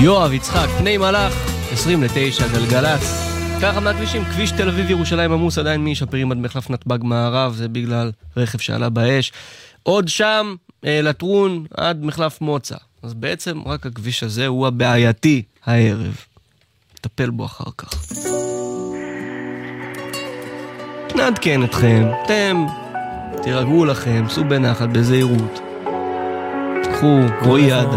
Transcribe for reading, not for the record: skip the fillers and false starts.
יואב יצחק, פני מלאך, 29 גלגלץ. ככה מהכבישים, כביש תל אביב ירושלים עמוס עדיין משפרים עד מחלף נתב"ג מערב, זה בגלל רכב שעלה באש. עוד שם לטרון עד מחלף מוצא. אז בעצם רק הכביש הזה הוא הבעייתי הערב. טפל בו אחר כך. נעדכן אתכם, אתם תירגעו לכם, סעו בנחת בזהירות. קחו, רואי יד.